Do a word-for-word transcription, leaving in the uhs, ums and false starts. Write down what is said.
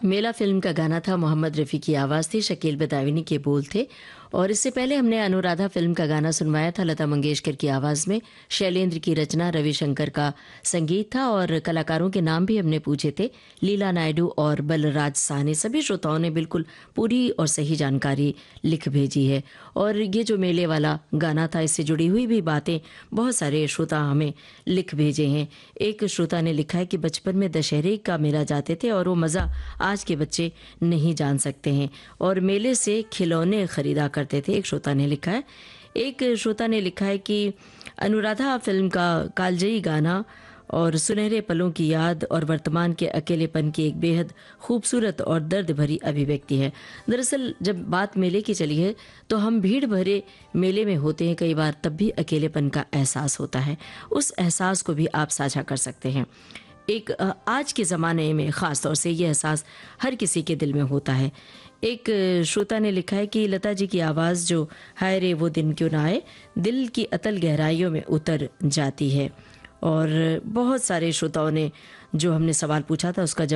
मेला film का गाना था, मोहम्मद रफ़ी की आवाज़ थी, शकील बदायूनी के बोल थे। और इससे पहले हमने अनुराधा फिल्म का गाना सुनवाया था, लता मंगेशकर की आवाज़ में, शैलेंद्र की रचना, रविशंकर का संगीत था। और कलाकारों के नाम भी हमने पूछे थे, लीला नायडू और बलराज साहनी। सभी श्रोताओं ने बिल्कुल पूरी और सही जानकारी लिख भेजी है। और ये जो मेले वाला गाना था, इससे जुड़ी हुई भी बातें बहुत सारे श्रोता हमें लिख भेजे हैं। एक श्रोता ने लिखा है कि बचपन में दशहरे का मेला जाते थे और वो मज़ा आज के बच्चे नहीं जान सकते हैं, और मेले से खिलौने खरीदा करते थे, एक श्रोता ने लिखा है। एक श्रोता ने लिखा है कि अनुराधा फिल्म का कालजयी गाना और सुनहरे पलों की याद और वर्तमान के अकेलेपन की एक बेहद खूबसूरत और दर्द भरी अभिव्यक्ति है। दरअसल जब बात मेले की चली है तो हम भीड़ भरे मेले में होते हैं कई बार, तब भी अकेलेपन का एहसास होता है। उस एहसास को भी आप साझा कर सकते हैं। एक आज के ज़माने में ख़ास तौर से ये एहसास हर किसी के दिल में होता है। एक श्रोता ने लिखा है कि लता जी की आवाज़ जो हाय रे वो दिन क्यों ना आए, दिल की अतल गहराइयों में उतर जाती है। और बहुत सारे श्रोताओं ने जो हमने सवाल पूछा था उसका जवाब